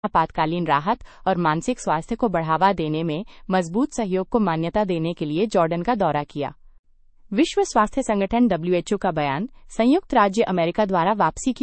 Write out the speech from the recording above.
आपातकालीन राहत और मानसिक स्वास्थ्य को बढ़ावा देने में मजबूत सहयोग को मान्यता देने के लिए जॉर्डन का दौरा किया। विश्व स्वास्थ्य संगठन (WHO) का बयान, संयुक्त राज्य अमेरिका द्वारा वापसी की